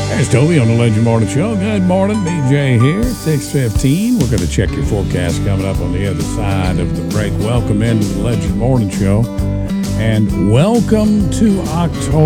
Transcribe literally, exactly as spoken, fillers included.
There's Toby on the Legend Morning Show. Good morning, B J here, six fifteen. We're going to check your forecast coming up on the other side of the break. Welcome into the Legend Morning Show, and welcome to October.